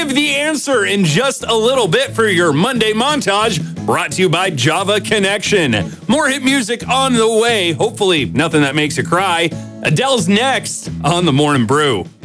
give the answer in just a little bit for your Monday montage, brought to you by Java Connection. More hit music on the way. Hopefully nothing that makes you cry. Adele's next on The Morning Brew.